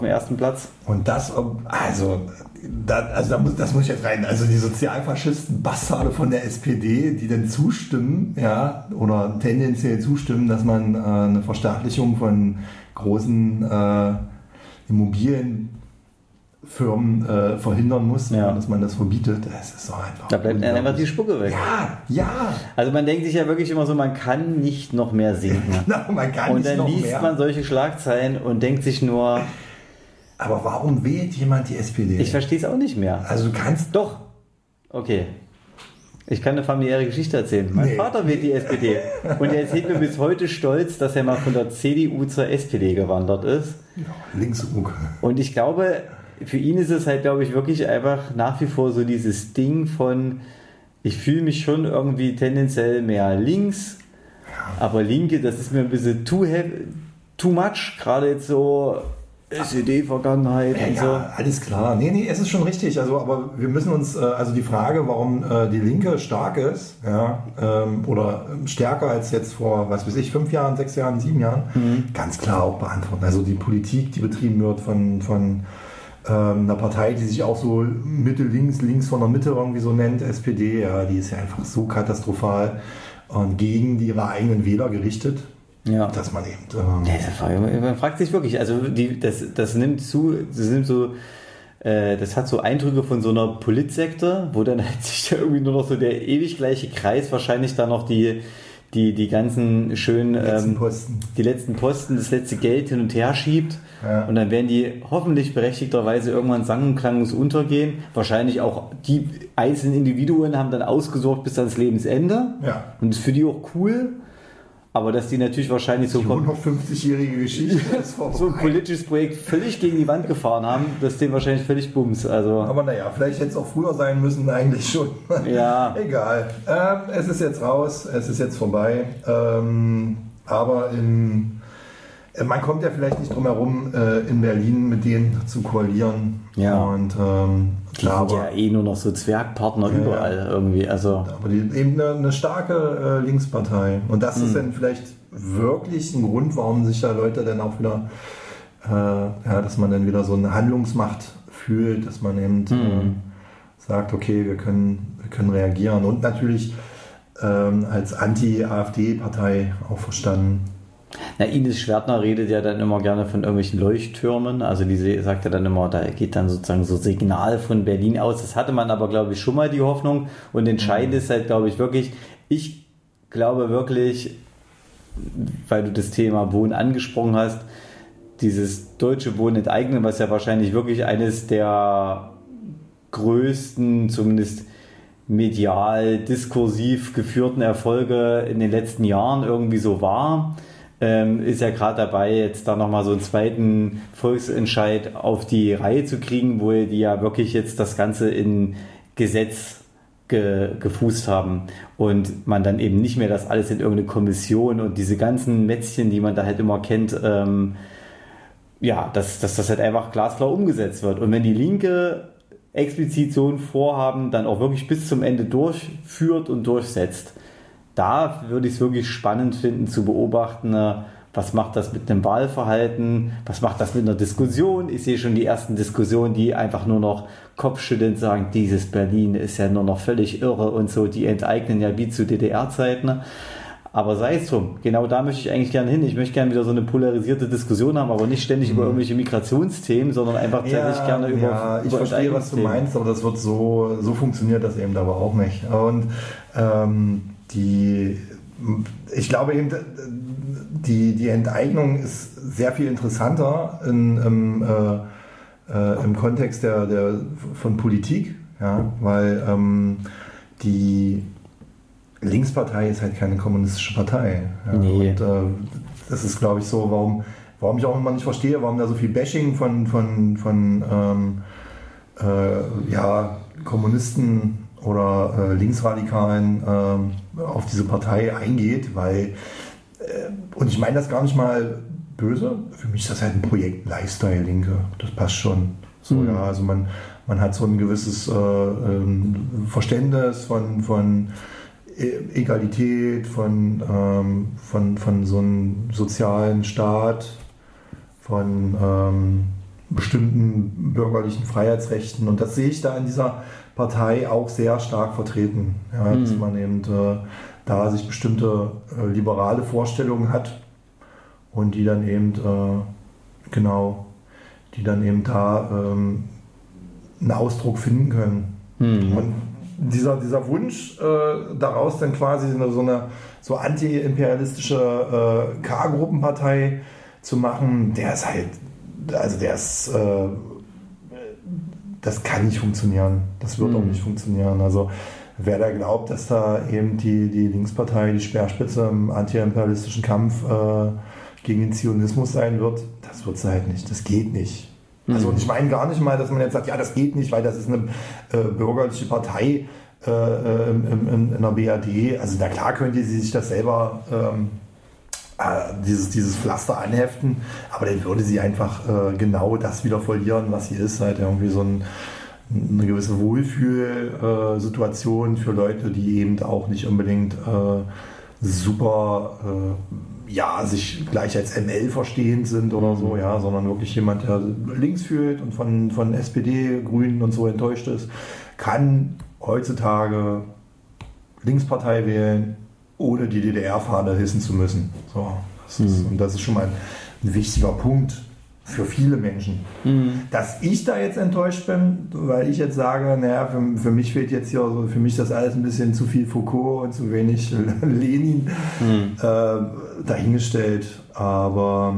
ersten Platz. Und das, das muss ich jetzt rein. Also die Sozialfaschisten, Bastarde von der SPD, die dann zustimmen, ja, oder tendenziell zustimmen, dass man eine Verstaatlichung von großen Immobilienfirmen verhindern muss, dass man das verbietet. Das ist so einfach. Da bleibt einfach die Spucke weg. Ja. Also man denkt sich ja wirklich immer so, man kann nicht noch mehr sinken. Genau, man kann und nicht noch mehr. Und dann liest man solche Schlagzeilen und denkt sich nur... Aber warum wählt jemand die SPD? Ich verstehe es auch nicht mehr. Also du kannst... Doch. Okay. Ich kann eine familiäre Geschichte erzählen. Mein Vater wählt die SPD. Und er erzählt mir bis heute stolz, dass er mal von der CDU zur SPD gewandert ist. Ja, Linksruck. Und ich glaube, für ihn ist es halt, glaube ich, wirklich einfach nach wie vor so dieses Ding von, ich fühle mich schon irgendwie tendenziell mehr links, aber Linke, das ist mir ein bisschen too much, gerade jetzt so... SED-Vergangenheit und so. Ja, alles klar. Nee, es ist schon richtig. Also, aber wir müssen uns, also die Frage, warum die Linke stark ist, oder stärker als jetzt vor, 5 Jahren, 6 Jahren, 7 Jahren, ganz klar auch beantworten. Also die Politik, die betrieben wird von einer Partei, die sich auch so links von der Mitte irgendwie so nennt, SPD, die ist ja einfach so katastrophal und gegen ihre eigenen Wähler gerichtet. Ja. Dass man eben. Man fragt sich wirklich, also das hat so Eindrücke von so einer Politsekte, wo dann halt sich da irgendwie nur noch so der ewig gleiche Kreis, wahrscheinlich dann noch die ganzen schönen die letzten Posten, das letzte Geld hin und her schiebt. Ja. Und dann werden die hoffentlich berechtigterweise irgendwann sang- und klanglos untergehen. Wahrscheinlich auch die einzelnen Individuen haben dann ausgesorgt bis ans Lebensende. Ja. Und das ist für die auch cool. Aber dass die natürlich wahrscheinlich so... Die 150-jährige Geschichte ist vorbei. So ein politisches Projekt völlig gegen die Wand gefahren haben, das ist denen wahrscheinlich völlig bums. Also. Aber naja, vielleicht hätte es auch früher sein müssen, eigentlich schon. Ja. Egal. Es ist jetzt raus, es ist jetzt vorbei. Aber man kommt ja vielleicht nicht drum herum, in Berlin mit denen zu koalieren. Ja. Und die sind ja nur noch so Zwergpartner überall irgendwie. Also. Aber eben eine starke Linkspartei. Und das ist dann vielleicht wirklich ein Grund, warum sich da Leute dann auch wieder, dass man dann wieder so eine Handlungsmacht fühlt, dass man eben sagt, okay, wir können reagieren. Und natürlich als Anti-AfD-Partei auch verstanden. Na, Ines Schwertner redet ja dann immer gerne von irgendwelchen Leuchttürmen, also die sagt ja dann immer, da geht dann sozusagen so Signal von Berlin aus, das hatte man aber, glaube ich, schon mal die Hoffnung und entscheidend ist halt, glaube ich, wirklich, ich glaube wirklich, weil du das Thema Wohnen angesprochen hast, dieses deutsche Wohnen enteignen, was ja wahrscheinlich wirklich eines der größten, zumindest medial, diskursiv geführten Erfolge in den letzten Jahren irgendwie so war, ist ja gerade dabei, jetzt da nochmal so einen zweiten Volksentscheid auf die Reihe zu kriegen, wo die ja wirklich jetzt das Ganze in Gesetz gefußt haben und man dann eben nicht mehr das alles in irgendeine Kommission und diese ganzen Mätzchen, die man da halt immer kennt, dass das halt einfach glasklar umgesetzt wird. Und wenn die Linke explizit so ein Vorhaben dann auch wirklich bis zum Ende durchführt und durchsetzt, da würde ich es wirklich spannend finden zu beobachten, was macht das mit einem Wahlverhalten, was macht das mit einer Diskussion. Ich sehe schon die ersten Diskussionen, die einfach nur noch kopfschüttelnd sagen, dieses Berlin ist ja nur noch völlig irre und so, die enteignen ja wie zu DDR-Zeiten. Aber sei es drum, genau da möchte ich eigentlich gerne hin. Ich möchte gerne wieder so eine polarisierte Diskussion haben, aber nicht ständig über irgendwelche Migrationsthemen, sondern einfach tatsächlich gerne über... Ja, ich verstehe, was du meinst, aber das wird so funktioniert das eben aber auch nicht. Und ich glaube eben, die Enteignung ist sehr viel interessanter im Kontext von Politik, weil die Linkspartei ist halt keine kommunistische Partei. Nee. Und das ist, glaube ich, so, warum ich auch immer nicht verstehe, warum da so viel Bashing von Kommunisten oder Linksradikalen auf diese Partei eingeht, weil, und ich meine das gar nicht mal böse, für mich ist das halt ein Projekt Lifestyle-Linke, das passt schon. So, also man hat so ein gewisses Verständnis von Egalität, von so einem sozialen Staat, von bestimmten bürgerlichen Freiheitsrechten. Und das sehe ich da in dieser Partei auch sehr stark vertreten. Ja, dass man eben da sich bestimmte liberale Vorstellungen hat und die dann eben da einen Ausdruck finden können. Und dieser Wunsch, daraus dann quasi so anti-imperialistische K-Gruppenpartei zu machen, das kann nicht funktionieren. Das wird auch nicht funktionieren. Also wer da glaubt, dass da eben die Linkspartei die Speerspitze im anti-imperialistischen Kampf gegen den Zionismus sein wird, das wird sie halt nicht. Das geht nicht. Also und ich meine gar nicht mal, dass man jetzt sagt, ja, das geht nicht, weil das ist eine bürgerliche Partei in der BRD. Also na klar könnte sie sich das selber dieses Pflaster anheften, aber dann würde sie einfach genau das wieder verlieren, was sie ist, halt irgendwie so eine gewisse Wohlfühlsituation für Leute, die eben auch nicht unbedingt super sich gleich als ML verstehend sind oder so, ja, sondern wirklich jemand, der links fühlt und von SPD, Grünen und so enttäuscht ist, kann heutzutage Linkspartei wählen, ohne die DDR-Fahne hissen zu müssen. So, das ist schon mal ein wichtiger Punkt für viele Menschen. Dass ich da jetzt enttäuscht bin, weil ich jetzt sage, naja, für mich fehlt jetzt hier, für mich das alles ein bisschen zu viel Foucault und zu wenig Lenin dahingestellt. Aber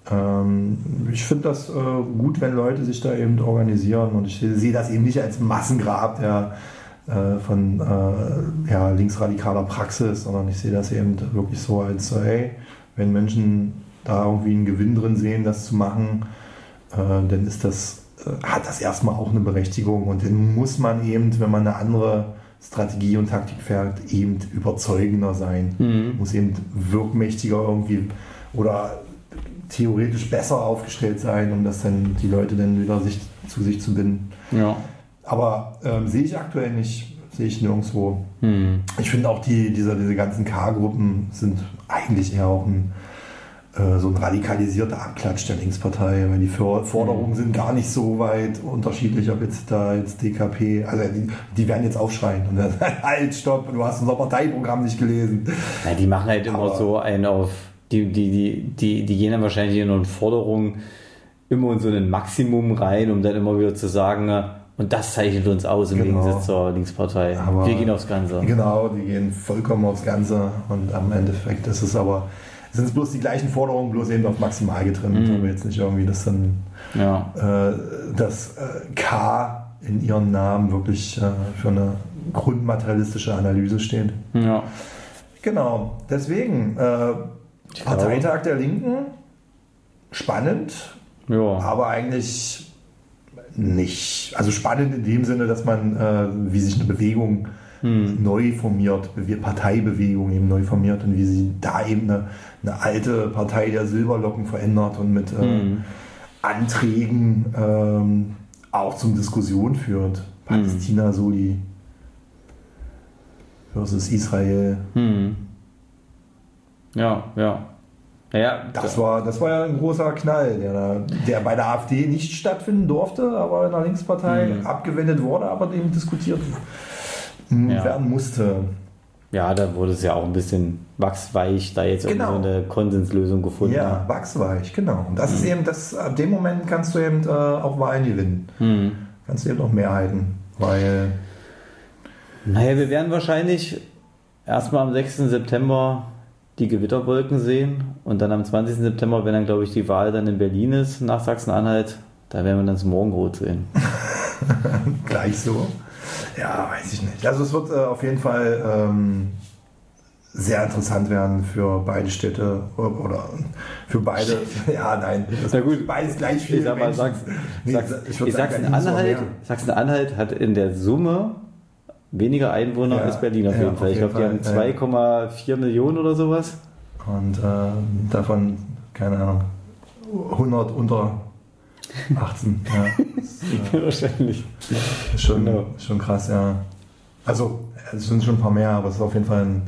ich finde das gut, wenn Leute sich da eben organisieren, und ich sehe das eben nicht als Massengrab von linksradikaler Praxis, sondern ich sehe das eben wirklich so als, hey, wenn Menschen da irgendwie einen Gewinn drin sehen, das zu machen, dann hat das erstmal auch eine Berechtigung, und dann muss man eben, wenn man eine andere Strategie und Taktik fährt, eben überzeugender sein, muss eben wirkmächtiger irgendwie oder theoretisch besser aufgestellt sein, um das dann die Leute dann wieder zu sich zu binden. Ja. Aber sehe ich aktuell nicht, sehe ich nirgendwo. Ich finde auch diese ganzen K-Gruppen sind eigentlich eher auch so ein radikalisierter Abklatsch der Linkspartei, weil die Forderungen sind gar nicht so weit unterschiedlich, ob jetzt DKP, also die werden jetzt aufschreien und dann halt, stopp, du hast unser Parteiprogramm nicht gelesen. Ja, die machen halt immer so einen auf, die gehen dann wahrscheinlich in eine Forderung immer in so ein Maximum rein, um dann immer wieder zu sagen, und das zeichnet uns aus im Gegensatz zur Linkspartei. Aber wir gehen aufs Ganze. Genau, die gehen vollkommen aufs Ganze, und am Endeffekt sind es bloß die gleichen Forderungen, bloß eben auf maximal getrimmt, aber jetzt nicht irgendwie, dass dann das K in ihren Namen wirklich für eine grundmaterialistische Analyse steht. Ja. Genau, deswegen Parteitag der Linken, spannend, aber eigentlich nicht. Also spannend in dem Sinne, dass man, wie sich eine Bewegung neu formiert, Parteibewegung eben neu formiert, und wie sie da eben eine alte Partei der Silberlocken verändert und mit Anträgen auch zum Diskussion führt. Palästina Soli versus Israel. Ja. Das war ja ein großer Knall, der bei der AfD nicht stattfinden durfte, aber in der Linkspartei abgewendet wurde, aber eben diskutiert werden musste. Ja, da wurde es ja auch ein bisschen wachsweich, da jetzt irgendwie so eine Konsenslösung gefunden. Ja, wachsweich, genau. Und das ist eben, ab dem Moment kannst du eben auch Wahlen gewinnen. Kannst du eben auch Mehrheiten, weil... Naja, wir werden wahrscheinlich erstmal am 6. September die Gewitterwolken sehen, und dann am 20. September, wenn dann, glaube ich, die Wahl dann in Berlin ist, nach Sachsen-Anhalt, da werden wir dann das Morgenrot sehen. Gleich so? Ja, weiß ich nicht. Also es wird auf jeden Fall sehr interessant werden für beide Städte oder für beide. Ja, nein. Na gut, beides gleich viel. Ich sag mal, Sachsen-Anhalt hat in der Summe weniger Einwohner als Berlin auf jeden Fall. Ich glaube, die haben 2,4 Millionen oder sowas. Und davon, keine Ahnung, 100 unter 18. Ja. Wahrscheinlich. Ist schon krass, ja. Also, es sind schon ein paar mehr, aber es ist auf jeden Fall ein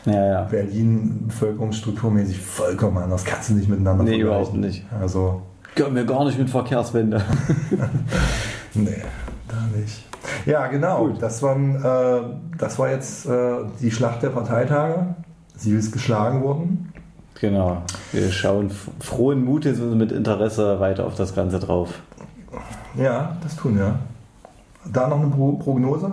Berlin bevölkerungsstrukturmäßig vollkommen anders. Kannst du nicht miteinander vergleichen. Überhaupt nicht. Also, Gehört mir gar nicht mit Verkehrswende. Nee, da nicht. Ja, genau. Gut. Das war jetzt die Schlacht der Parteitage. Sie ist geschlagen worden. Genau. Wir schauen frohen Mutes und mit Interesse weiter auf das Ganze drauf. Ja, das tun wir. Da noch eine Prognose?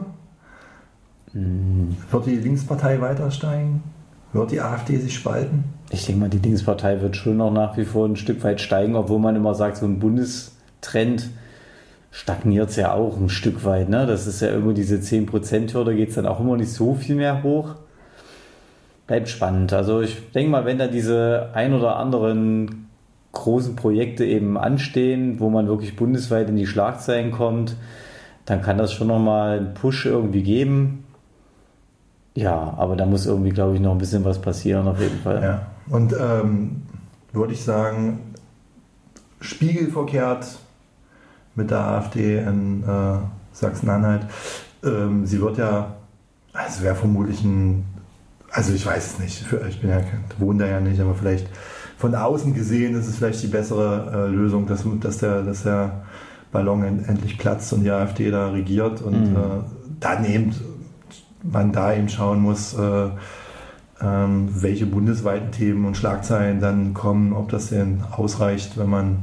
Wird die Linkspartei weiter steigen? Wird die AfD sich spalten? Ich denke mal, die Linkspartei wird schon noch nach wie vor ein Stück weit steigen, obwohl man immer sagt, so ein Bundestrend stagniert es ja auch ein Stück weit. Ne? Das ist ja irgendwo diese 10%-Hürde, geht es dann auch immer nicht so viel mehr hoch. Bleibt spannend. Also ich denke mal, wenn da diese ein oder anderen großen Projekte eben anstehen, wo man wirklich bundesweit in die Schlagzeilen kommt, dann kann das schon nochmal einen Push irgendwie geben. Ja, aber da muss irgendwie, glaube ich, noch ein bisschen was passieren auf jeden Fall. Ja, und würde ich sagen, spiegelverkehrt mit der AfD in Sachsen-Anhalt. Sie wird ja, also wäre vermutlich also ich weiß es nicht, wohne da ja nicht, aber vielleicht von außen gesehen ist es vielleicht die bessere Lösung, dass der Ballon endlich platzt und die AfD da regiert und dann eben man da eben schauen muss, welche bundesweiten Themen und Schlagzeilen dann kommen, ob das denn ausreicht, wenn man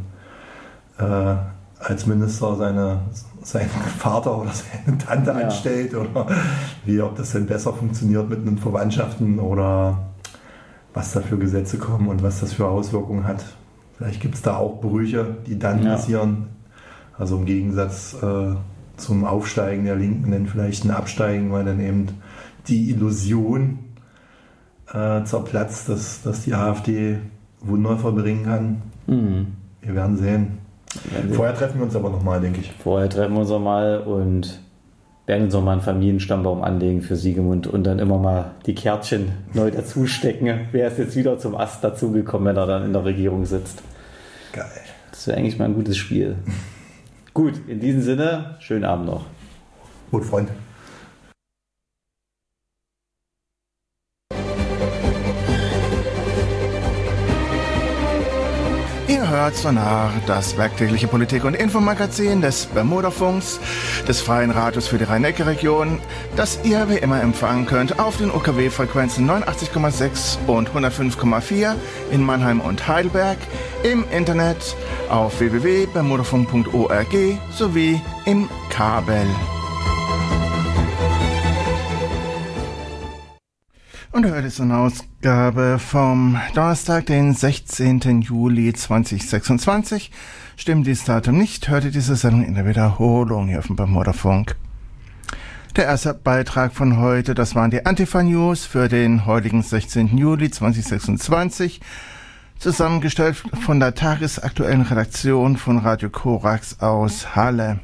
als Minister seinen Vater oder seine Tante anstellt oder ob das denn besser funktioniert mit den Verwandtschaften oder was da für Gesetze kommen und was das für Auswirkungen hat. Vielleicht gibt es da auch Brüche, die dann passieren. Also im Gegensatz zum Aufsteigen der Linken dann vielleicht ein Absteigen, weil dann eben die Illusion zerplatzt, dass die AfD Wunder verbringen kann. Wir werden sehen. Vorher treffen wir uns aber nochmal, denke ich. Vorher treffen wir uns nochmal und werden uns nochmal einen Familienstammbaum anlegen für Siegemund und dann immer mal die Kärtchen neu dazustecken. Wer ist jetzt wieder zum Ast dazugekommen, wenn er dann in der Regierung sitzt? Geil. Das wäre eigentlich mal ein gutes Spiel. Gut, in diesem Sinne, schönen Abend noch. Gut, Freund. Ihr hört Sonar, das werktägliche Politik- und Infomagazin des Bermudafunks, des Freien Radios für die Rhein-Neckar-Region, das ihr wie immer empfangen könnt auf den UKW-Frequenzen 89,6 und 105,4 in Mannheim und Heidelberg, im Internet auf www.bermudafunk.org sowie im Kabel. Und heute ist eine Ausgabe vom Donnerstag, den 16. Juli 2026. Stimmt dieses Datum nicht, hört ihr diese Sendung in der Wiederholung hier auf dem Bermudafunk. Der erste Beitrag von heute, das waren die Antifa-News für den heutigen 16. Juli 2026, zusammengestellt von der tagesaktuellen Redaktion von Radio Korax aus Halle.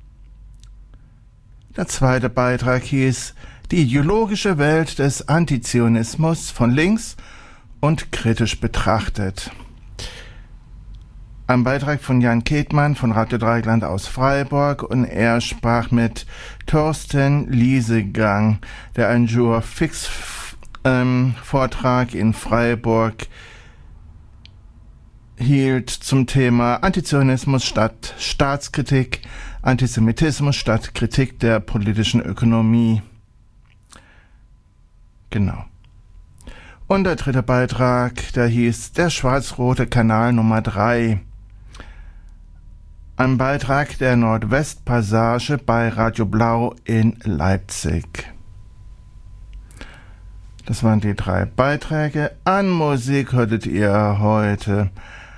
Der zweite Beitrag hieß Die ideologische Welt des Antizionismus von links und kritisch betrachtet. Ein Beitrag von Jan Ketmann von Radio Dreieckland aus Freiburg und er sprach mit Thorsten Liesegang, der einen Jour Fix Vortrag in Freiburg hielt zum Thema Antizionismus statt Staatskritik, Antisemitismus statt Kritik der politischen Ökonomie. Genau. Und der dritte Beitrag, der hieß Der schwarz-rote Kanal Nummer 3. Ein Beitrag der Nordwestpassage bei Radio Blau in Leipzig. Das waren die 3 Beiträge. An Musik hörtet ihr heute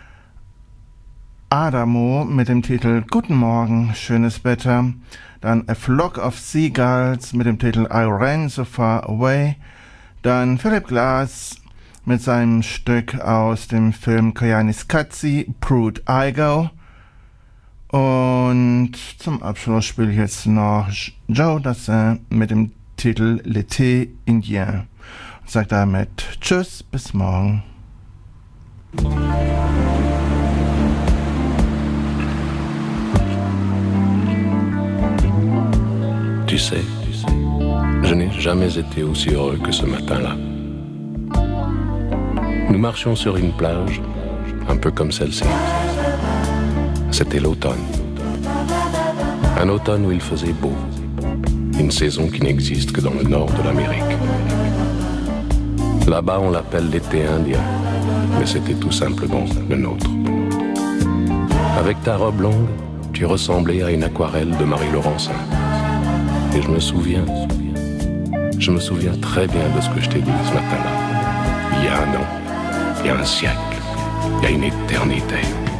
Adamo mit dem Titel Guten Morgen, schönes Wetter. Dann A Flock of Seagulls mit dem Titel I Ran So Far Away. Dann Philipp Glass mit seinem Stück aus dem Film Koyaanisqatsi, Prude Igo. Und zum Abschluss spiele ich jetzt noch Joe Dassin mit dem Titel L'été Indien. Und sage damit Tschüss, bis morgen. Tu sais, je n'ai jamais été aussi heureux que ce matin-là. Nous marchions sur une plage, un peu comme celle-ci. C'était l'automne. Un automne où il faisait beau. Une saison qui n'existe que dans le nord de l'Amérique. Là-bas, on l'appelle l'été indien, mais c'était tout simplement le nôtre. Avec ta robe longue, tu ressemblais à une aquarelle de Marie Laurencin. Et je me souviens très bien de ce que je t'ai dit ce matin-là. Il y a un an, il y a un siècle, il y a une éternité.